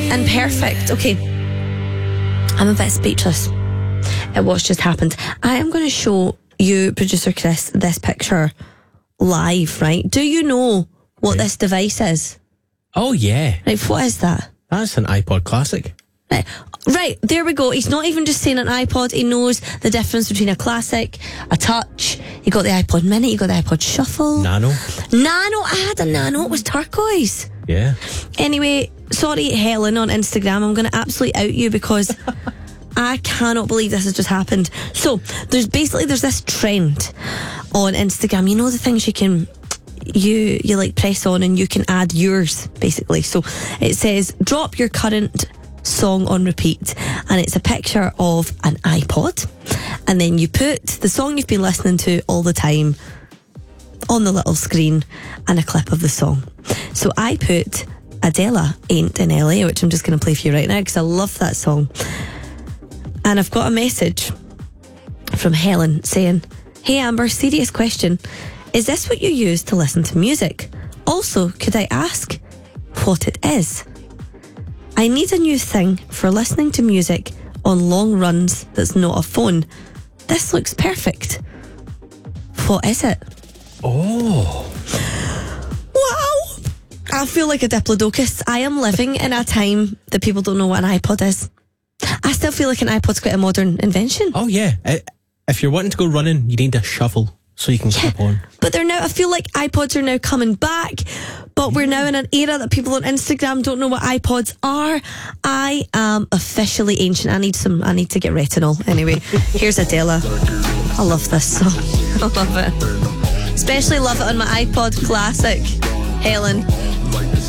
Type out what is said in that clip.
and perfect. Okay, I'm a bit speechless at what's just happened. I am going to show you, producer Chris, this picture live, right? Do you know what this device is? Oh, yeah. Right, what is that? That's an iPod Classic. Right, there we go. He's not even just saying an iPod. He knows the difference between a Classic, a Touch. You got the iPod Mini, you got the iPod Shuffle. Nano. I had a Nano. It was turquoise. Yeah. Anyway, sorry, Helen on Instagram. I'm going to absolutely out you because I cannot believe this has just happened. So, there's this trend on Instagram. You know the things you can... You like press on and you can add yours, basically. So it says drop your current song on repeat, and it's a picture of an iPod, and then you put the song you've been listening to all the time on the little screen and a clip of the song. So I put Adele, Ain't in LA, which I'm just going to play for you right now because I love that song. And I've got a message from Helen saying, "Hey Amber, serious question. Is this what you use to listen to music? Also, could I ask what it is? I need a new thing for listening to music on long runs that's not a phone. This looks perfect. What is it?" Oh. Wow. I feel like a diplodocus. I am living in a time that people don't know what an iPod is. I still feel like an iPod's quite a modern invention. Oh, yeah. If you're wanting to go running, you need a shuffle so you can clip on. But they're now, I feel like iPods are now coming back, but we're now in an era that people on Instagram don't know what iPods are. I am officially ancient. I need to get retinol. Anyway, here's Adele. I love this song. I love it. Especially love it on my iPod Classic. Helen.